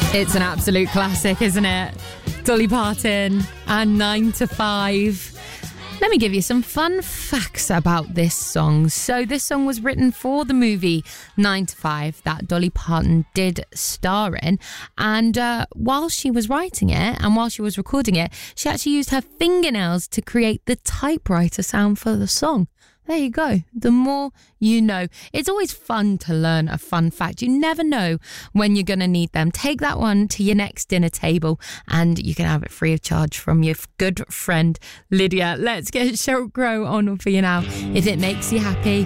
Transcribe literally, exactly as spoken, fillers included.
It's an absolute classic, isn't it? Dolly Parton and nine to five. Let me give you some fun facts about this song. So this song was written for the movie nine to five that Dolly Parton did star in. And uh, while she was writing it and while she was recording it, she actually used her fingernails to create the typewriter sound for the song. There you go. The more you know. It's always fun to learn a fun fact. You never know when you're going to need them. Take that one to your next dinner table and you can have it free of charge from your good friend Lydia. Let's get Sheryl Crow on for you now. If it makes you happy.